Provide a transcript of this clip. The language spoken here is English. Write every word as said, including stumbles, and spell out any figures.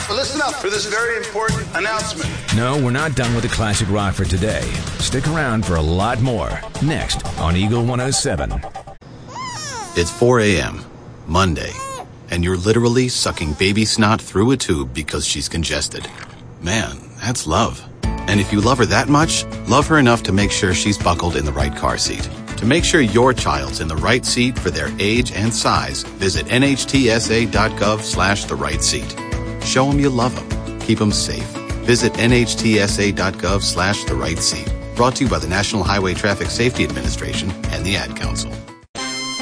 Well, listen up for this very important announcement. No, we're not done with the classic rock for today. Stick around for a lot more. Next on Eagle one oh seven. It's four a.m., Monday, and you're literally sucking baby snot through a tube because she's congested. Man, that's love. And if you love her that much, love her enough to make sure she's buckled in the right car seat. To make sure your child's in the right seat for their age and size, visit nhtsa.gov slash the right seat. Show them you love them. Keep them safe. Visit nhtsa.gov slash the right seat. Brought to you by the National Highway Traffic Safety Administration and the Ad Council.